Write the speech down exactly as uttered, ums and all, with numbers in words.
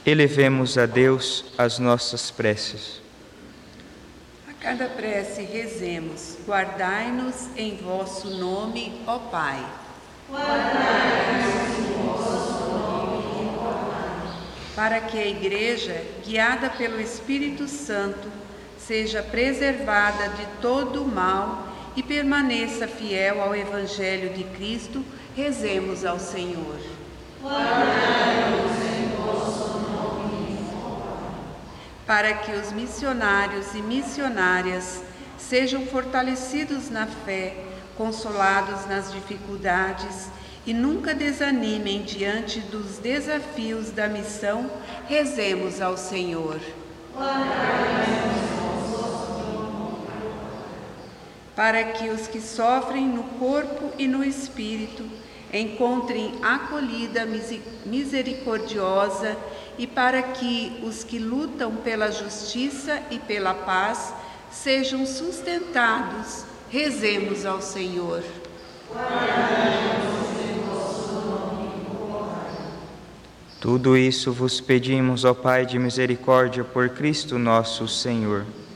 elevemos a Deus as nossas preces. A cada prece rezemos: guardai-nos em vosso nome, ó Pai. Guardai-nos em vosso nome, ó Pai. Para que a Igreja, guiada pelo Espírito Santo, seja preservada de todo o mal e permaneça fiel ao Evangelho de Cristo, rezemos ao Senhor. Guardai-nos em vosso nome, ó Pai. Para que os missionários e missionárias sejam fortalecidos na fé, consolados nas dificuldades e nunca desanimem diante dos desafios da missão, rezemos ao Senhor. Para que os que sofrem no corpo e no espírito encontrem acolhida misericordiosa e para que os que lutam pela justiça e pela paz sejam sustentados, rezemos ao Senhor. Tudo isso vos pedimos, ó Pai de misericórdia, por Cristo nosso Senhor.